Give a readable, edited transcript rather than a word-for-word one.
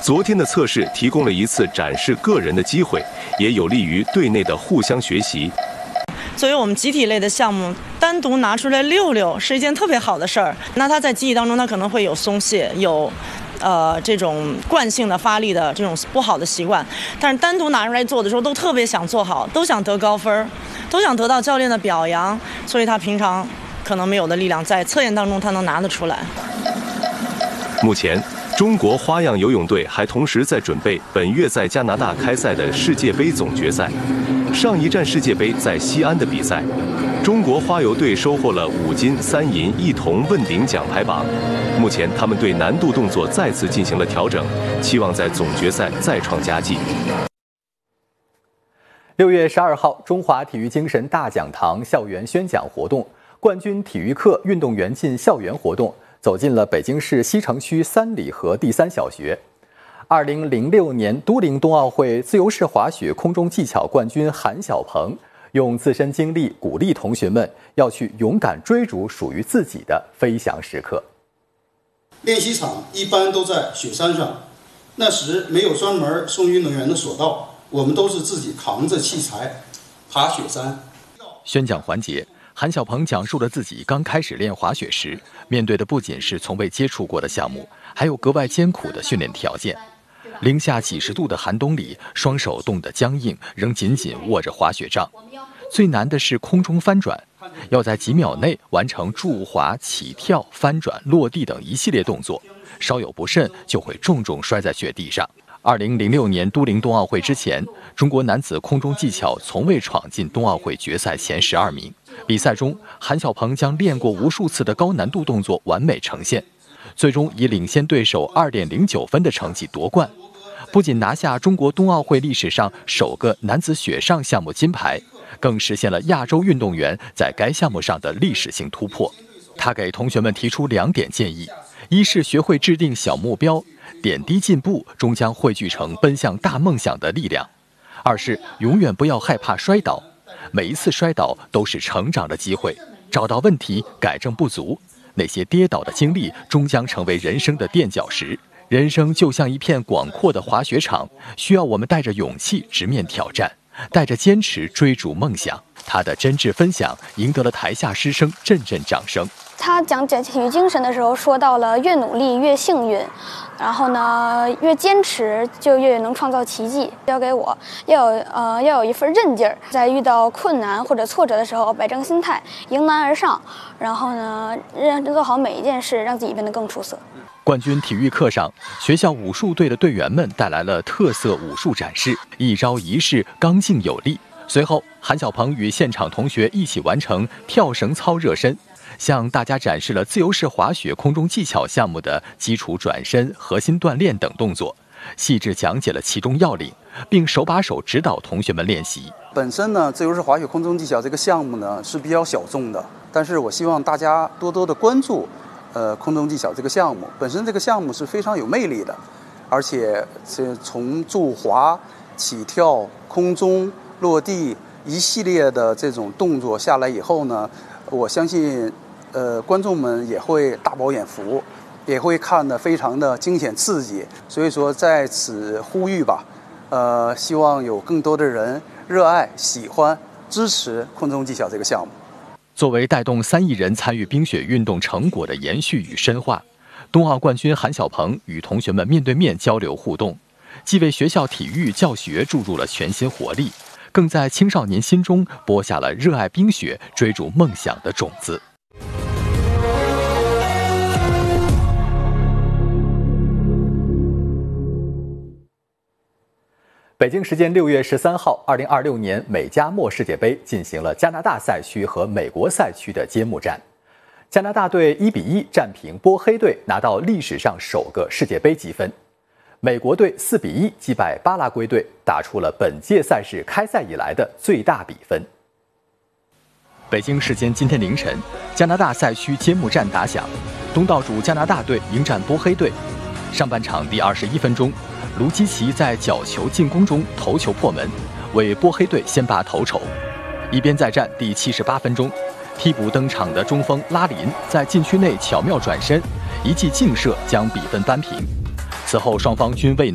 昨天的测试提供了一次展示个人的机会，也有利于队内的互相学习。 作为我们集体类的项目，单独拿出来溜溜是一件特别好的事儿。那它在集体当中，它可能会有松懈，有这种惯性的发力的这种不好的习惯。但是单独拿出来做的时候，都特别想做好，都想得高分，都想得到教练的表扬，所以他平常可能没有的力量，在测验当中他能拿得出来。 目前，中国花样游泳队还同时在准备本月在加拿大开赛的世界杯总决赛。上一站世界杯在西安的比赛，中国花游队收获了5金3银1铜问鼎奖牌榜。目前他们对难度动作再次进行了调整，期望在总决赛再创佳绩。 6月12号，中华体育精神大讲堂校园宣讲活动，冠军体育课运动员进校园活动走进了北京市西城区三里河第3小学。2006年都灵冬奥会自由式滑雪空中技巧冠军韩晓鹏，用自身经历鼓励同学们要去勇敢追逐属于自己的飞翔时刻。 练习场一般都在雪山上，那时没有专门送运动员的索道，我们都是自己扛着器材爬雪山。 宣讲环节，韩晓鹏讲述了自己刚开始练滑雪时，面对的不仅是从未接触过的项目，还有格外艰苦的训练条件。零下几十度的寒冬里，双手冻得僵硬，仍紧紧握着滑雪杖。最难的是空中翻转，要在几秒内完成助滑、起跳、翻转、落地等一系列动作，稍有不慎就会重重摔在雪地上。2006年都灵冬奥会之前，中国男子空中技巧从未闯进冬奥会决赛前12名。比赛中，韩晓鹏将练过无数次的高难度动作完美呈现，最终以领先对手2.09分的成绩夺冠。不仅拿下中国冬奥会历史上首个男子雪上项目金牌，更实现了亚洲运动员在该项目上的历史性突破。他给同学们提出2点建议：一是学会制定小目标，点滴进步终将汇聚成奔向大梦想的力量；二是永远不要害怕摔倒，每一次摔倒都是成长的机会，找到问题，改正不足，那些跌倒的经历终将成为人生的垫脚石。人生就像一片广阔的滑雪场，需要我们带着勇气直面挑战，带着坚持追逐梦想。他的真挚分享赢得了台下师生阵阵掌声。 他讲体育精神的时候说到了越努力越幸运，然后呢越坚持就越能创造奇迹。交给我要有一份韧劲儿，在遇到困难或者挫折的时候摆正心态，迎难而上，然后呢做好每一件事，让自己变得更出色。 冠军体育课上，学校武术队的队员们带来了特色武术展示，一招一式刚劲有力。随后，韩晓鹏与现场同学一起完成跳绳操热身，向大家展示了自由式滑雪空中技巧项目的基础转身、核心锻炼等动作，细致讲解了其中要领，并手把手指导同学们练习。 本身呢，自由式滑雪空中技巧这个项目呢是比较小众的，但是我希望大家多多的关注空中技巧这个项目。本身这个项目是非常有魅力的，而且是从助滑、起跳、空中落地一系列的这种动作下来以后呢，我相信观众们也会大饱眼福，也会看得非常的惊险刺激。所以说在此呼吁吧，希望有更多的人热爱、喜欢、支持空中技巧这个项目。 作为带动3亿人参与冰雪运动成果的延续与深化，冬奥冠军韩晓鹏与同学们面对面交流互动，既为学校体育教学注入了全新活力，更在青少年心中播下了热爱冰雪、追逐梦想的种子。北京时间6月13号，2026年美加墨世界杯进行了加拿大赛区和美国赛区的揭幕战。加拿大队1-1战平波黑队，拿到历史上首个世界杯积分。美国队4-1击败巴拉圭队，打出了本届赛事开赛以来的最大比分。北京时间今天凌晨，加拿大赛区揭幕战打响，东道主加拿大队迎战波黑队。上半场第21分钟，卢基奇在角球进攻中头球破门，为波黑队先拔头筹。一边再战第78分钟，替补登场的中锋拉林在禁区内巧妙转身，一记劲射将比分扳平。此后双方均未能